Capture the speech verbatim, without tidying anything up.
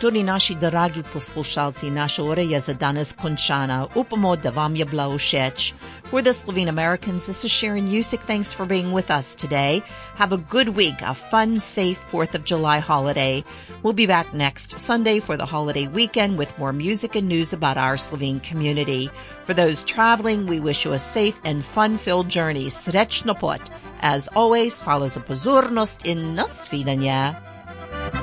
Kультурни наши драги послушалци, наша урея за danas končana. Upamo da vam je bila všeč. For the Slovene Americans, this is Sharon Yusik. Thanks for being with us today. Have a good week, a fun, safe fourth of July holiday. We'll be back next Sunday for the holiday weekend with more music and news about our Slovene community. For those traveling, we wish you a safe and fun-filled journey. Srećno pot. As always, hvala za pozornost i na svidanje.